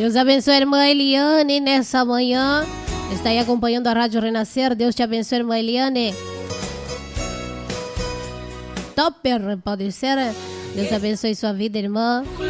Deus abençoe a irmã Eliane nessa manhã. Está aí acompanhando a Rádio Renascer. Deus te abençoe, irmã Eliane. Topper, pode ser. Deus abençoe sua vida, irmã.